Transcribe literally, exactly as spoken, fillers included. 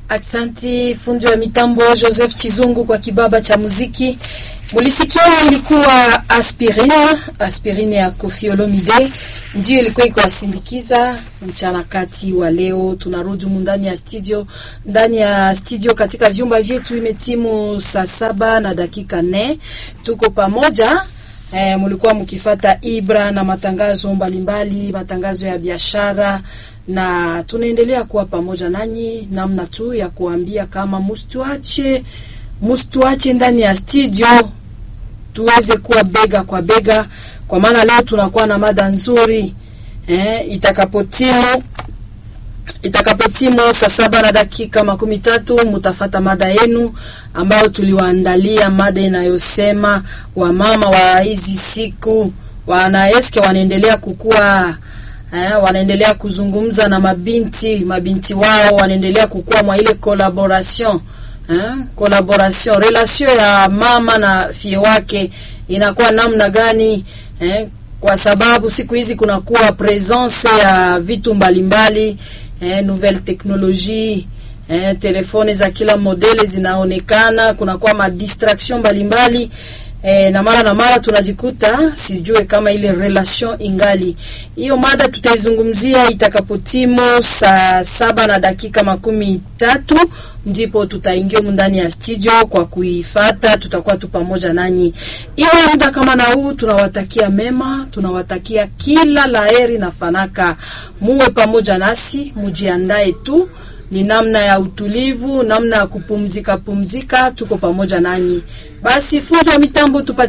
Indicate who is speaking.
Speaker 1: Aksanti fundi wa mitambo Joseph Chizungu kwa kibaba cha muziki. Mulisikia ilikuwa Aspirine, Aspirine ya Koffi Olomide. Ndio ilikuwa iko asindikiza mchana kati wa leo. Tunarudi ndani ya studio, ndani ya studio katika vyumba vyetu. Imetimu saa saba na dakika nne. Tuko pamoja. Eh, mulikuwa mkifata Ibra na matangazo mbalimbali, matangazo ya biashara, na tunaendelea kuwa pamoja nanyi namna tu ya kuambia kama mustuache mustuache ndani ya studio tuweze kuwa bega kwa bega, kwa maana leo tunakuwa na mada nzuri. Eh, itakapotimu itakapotimu saa saba na dakika makumi tatu mutafata mada yenu ambayo tuliwaandalia, mada inayosema wamama wa hizi siku wanaeske wanaendelea kukua. Eh, wanaendelea kuzungumza na mabinti, mabinti wao wanaendelea kukua mwa ile collaboration. Eh, collaboration, relation ya mama na fie wake inakuwa namna gani? Eh, kwa sababu siku hizi kuna kuwa presence ya vitu mbalimbali, eh, nouvelle technologie, eh, telefone za kila modele zinaonekana, kuna kuwa ma distraction mbalimbali. E, na mara na mara tunajikuta sijue kama ile relation ingali. Hiyo mada tutaizungumzia itakapotimu saa saba na dakika makumi tatu, ndipo tutaingia ndani ya studio kwa kuifata. Tutakuwa tu pamoja nanyi hiyo muda kama na huu. Tunawatakia mema, tunawatakia kila laheri na fanaka. Muwe pamoja nasi, mujiandae tu, ni namna ya utulivu, namna ya kupumzika pumzika, tuko pamoja nanyi. Basi fundi wa mitambo tupa